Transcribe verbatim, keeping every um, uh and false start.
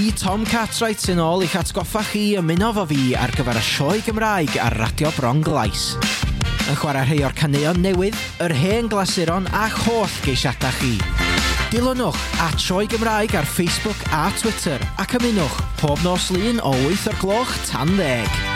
Fi Tom Cartwright sy'n ôl i'ch atgoffa chi ymuno fo fi ar gyfer y sioe Gymraeg ar Radio Bron Glais. Yn chwarae rhai o'r caneuon newydd, yr hen glasuron a'ch holl geisiadau chi. Dilynwch at Sioe Gymraeg ar Facebook a Twitter ac ymunwch pob nos lun o wyth o'r gloch tan ddeg.